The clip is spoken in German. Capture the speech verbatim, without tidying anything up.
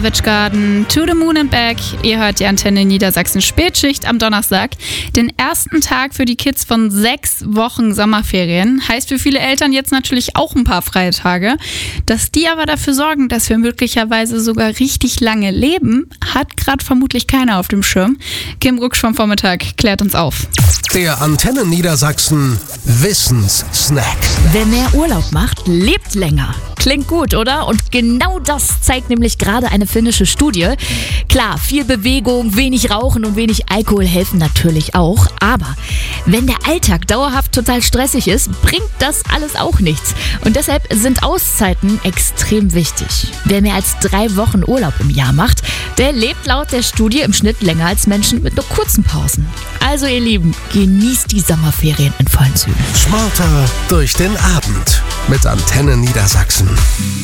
Garden, To the Moon and Back. Ihr hört die Antenne Niedersachsen Spätschicht am Donnerstag. Den ersten Tag für die Kids von sechs Wochen Sommerferien. Heißt für viele Eltern jetzt natürlich auch ein paar freie Tage. Dass die aber dafür sorgen, dass wir möglicherweise sogar richtig lange leben, hat gerade vermutlich keiner auf dem Schirm. Kim Rucksch vom Vormittag klärt uns auf. Der Antenne Niedersachsen Wissenssnack. Wer mehr Urlaub macht, lebt länger. Klingt gut, oder? Und genau das zeigt nämlich gerade eine finnische Studie. Klar, viel Bewegung, wenig Rauchen und wenig Alkohol helfen natürlich auch. Aber wenn der Alltag dauerhaft total stressig ist, bringt das alles auch nichts. Und deshalb sind Auszeiten extrem wichtig. Wer mehr als drei Wochen Urlaub im Jahr macht, der lebt laut der Studie im Schnitt länger als Menschen mit nur kurzen Pausen. Also ihr Lieben, genießt die Sommerferien in vollen Zügen. Smarter durch den Abend mit Antenne Niedersachsen.